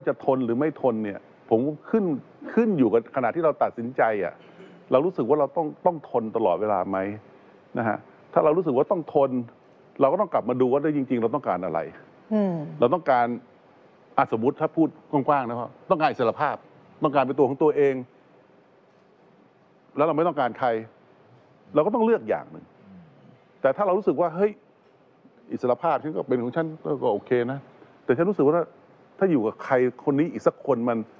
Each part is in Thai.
จะทนหรือไม่ทนเนี่ยผมขึ้นอยู่กับขณะที่เราตัดสินใจอ่ะเรารู้สึกว่าเราต้องทนตลอดเวลาไหมนะฮะถ้าเรารู้สึกว่าต้องทนเราก็ต้องกลับมาดูว่าจริงๆเราต้องการอะไรเราต้องการสมมติถ้าพูดกว้างๆนะครับต้องการอิสรภาพต้องการเป็นตัวของตัวเองแล้วเราไม่ต้องการใครเราก็ต้องเลือกอย่างหนึ่งแต่ถ้าเรารู้สึกว่าเฮ้ยอิสรภาพฉันก็เป็นของฉันก็โอเคนะแต่ฉันรู้สึกว่าถ้าอยู่กับใครคนนี้อีกสักคน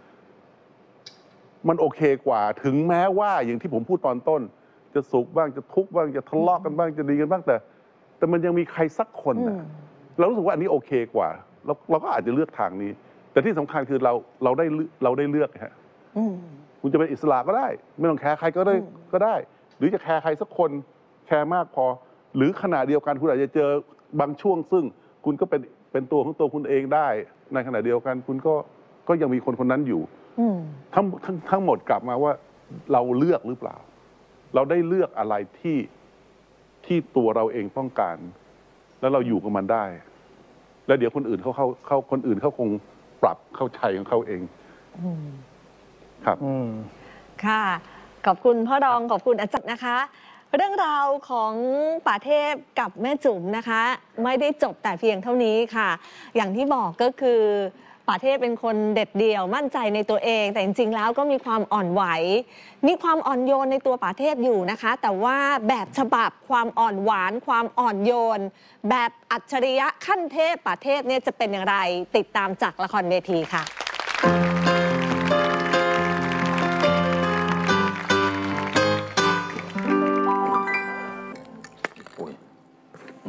มันโอเคกว่าถึงแม้ว่าอย่างที่ผมพูดตอนต้นจะสุขบ้างจะทุกข์บ้างจะทะเลาะกันบ้างจะดีกันบ้างแต่มันยังมีใครสักคนเรารู้สึกว่าอันนี้โอเคกว่าเราก็อาจจะเลือกทางนี้แต่ที่สำคัญคือเราได้เลือกฮะคุณจะเป็นอิสระก็ได้ไม่ต้องแคร์ใครก็ได้หรือจะแคร์ใครสักคนแคร์มากพอหรือขณะเดียวกันคุณอาจจะเจอบางช่วงซึ่งคุณก็เป็นตัวของตัวคุณเองได้ในขณะเดียวกันคุณก็ยังมีคนนั้นอยู่ทั้งหมดกลับมาว่าเราเลือกหรือเปล่าเราได้เลือกอะไรที่ตัวเราเองต้องการแล้วเราอยู่กับมันได้แล้วเดี๋ยวคนอื่นเขาคงปรับเข้าใจของเขาเองครับค่ะขอบคุณพ่อรองขอบคุณอาจารย์นะคะเรื่องราวของป่าเทพกับแม่จุ๋มนะคะไม่ได้จบแต่เพียงเท่านี้ค่ะอย่างที่บอกก็คือป่าเทพเป็นคนเด็ดเดี่ยวมั่นใจในตัวเองแต่จริงๆแล้วก็มีความอ่อนไหวมีความอ่อนโยนในตัวป่าเทพอยู่นะคะแต่ว่าแบบฉบับความอ่อนหวานความอ่อนโยนแบบอัจฉริยะขั้นเทพป่าเทพเนี่ยจะเป็นอย่างไรติดตามจากละครเวทีค่ะ